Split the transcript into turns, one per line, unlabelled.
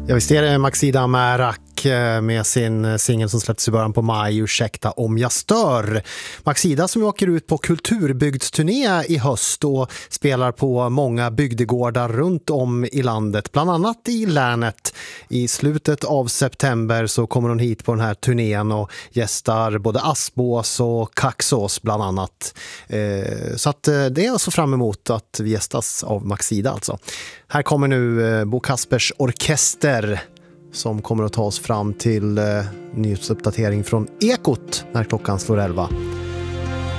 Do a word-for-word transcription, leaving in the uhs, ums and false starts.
Ja, visst är det Maxida Märak med sin singel som släpptes i början på maj, Ursäkta om jag stör. Maxida som åker ut på kulturbygdsturné i höst och spelar på många bygdegårdar runt om i landet, bland annat i länet. I slutet av september så kommer hon hit på den här turnén och gästar både Aspås och Kaxås bland annat. Så att det är alltså fram emot att vi gästas av Maxida alltså. Här kommer nu Bo Kaspers orkester som kommer att ta oss fram till eh, nyhetsuppdatering från Ekot när klockan slår elva.